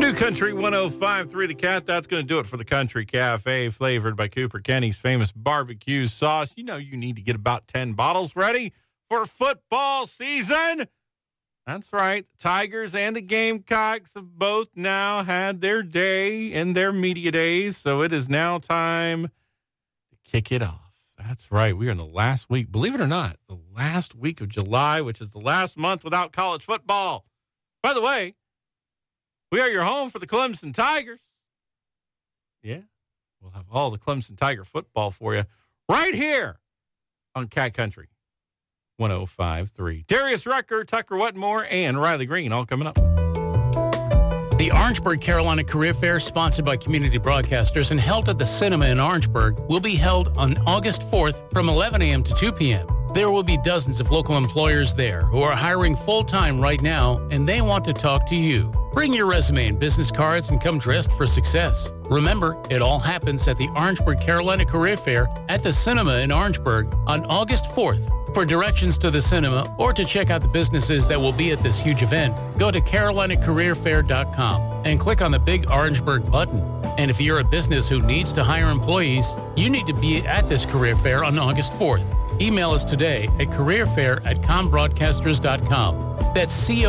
New Country 105.3 The Cat. That's going to do it for the Country Cafe, flavored by Cooper Kenny's famous barbecue sauce. You know you need to get about 10 bottles ready for football season. That's right. The Tigers and the Gamecocks have both now had their day in their media days, so it is now time to kick it off. That's right. We are in the last week, believe it or not, the last week of July, which is the last month without college football. By the way, we are your home for the Clemson Tigers. Yeah, we'll have all the Clemson Tiger football for you right here on Cat Country 105.3. Darius Rucker, Tucker Wetmore, and Riley Green all coming up. The Orangeburg Carolina Career Fair, sponsored by Community Broadcasters and held at the Cinema in Orangeburg, will be held on August 4th from 11 a.m. to 2 p.m. There will be dozens of local employers there who are hiring full-time right now, and they want to talk to you. Bring your resume and business cards and come dressed for success. Remember, it all happens at the Orangeburg Carolina Career Fair at the Cinema in Orangeburg on August 4th. For directions to the cinema or to check out the businesses that will be at this huge event, go to carolinacareerfair.com and click on the big Orangeburg button. And if you're a business who needs to hire employees, you need to be at this career fair on August 4th. Email us today at careerfair@combroadcasters.com. That's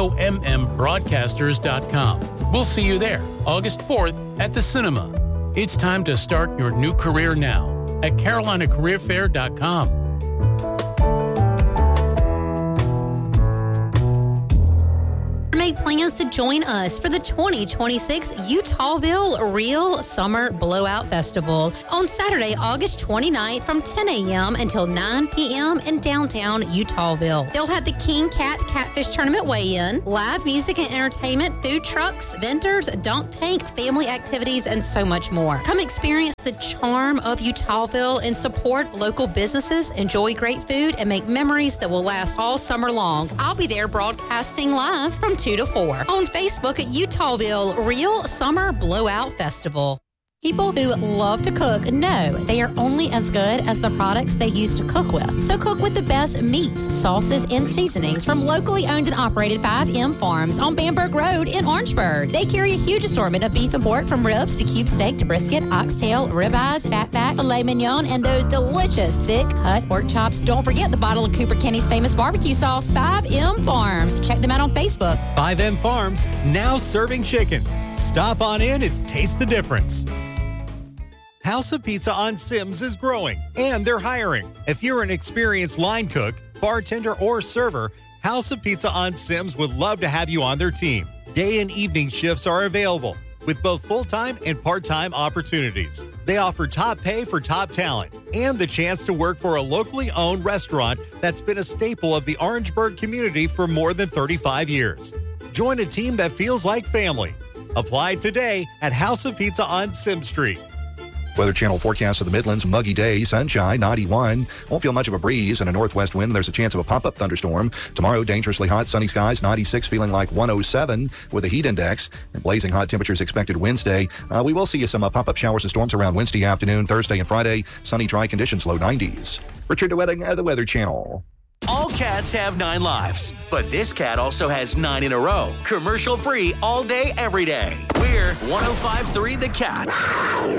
COMM broadcasters.com. We'll see you there, August 4th at the Cinema. It's time to start your new career now at carolinacareerfair.com. Make plans to join us for the 2026 Utahville Real Summer Blowout Festival on Saturday, August 29th from 10 a.m. until 9 p.m. in downtown Utahville. They'll have the King Cat Catfish Tournament weigh-in, live music and entertainment, food trucks, vendors, dunk tank, family activities, and so much more. Come experience the charm of Utahville and support local businesses, enjoy great food, and make memories that will last all summer long. I'll be there broadcasting live from 2 to 4 on Facebook at Utahville Real Summer Blowout Festival. People who love to cook know they are only as good as the products they use to cook with. So cook with the best meats, sauces, and seasonings from locally owned and operated 5M Farms on Bamberg Road in Orangeburg. They carry a huge assortment of beef and pork, from ribs to cube steak to brisket, oxtail, ribeyes, fatback, filet mignon, and those delicious thick-cut pork chops. Don't forget the bottle of Cooper Kenny's famous barbecue sauce, 5M Farms. Check them out on Facebook. 5M Farms, now serving chicken. Stop on in and taste the difference. House of Pizza on Sims is growing, and they're hiring. If you're an experienced line cook, bartender, or server, House of Pizza on Sims would love to have you on their team. Day and evening shifts are available, with both full-time and part-time opportunities. They offer top pay for top talent and the chance to work for a locally owned restaurant that's been a staple of the Orangeburg community for more than 35 years. Join a team that feels like family. Apply today at House of Pizza on Sim Street. Weather Channel forecast of the Midlands, muggy day, sunshine, 91. Won't feel much of a breeze and a northwest wind. There's a chance of a pop-up thunderstorm. Tomorrow, dangerously hot, sunny skies, 96, feeling like 107 with a heat index. And blazing hot temperatures expected Wednesday. We will see some pop-up showers and storms around Wednesday afternoon, Thursday and Friday. Sunny, dry conditions, low 90s. Richard DeWetting, the Weather Channel. All cats have 9 lives, but this cat also has 9 in a row. Commercial-free all day, every day. We're 105.3 The Cat.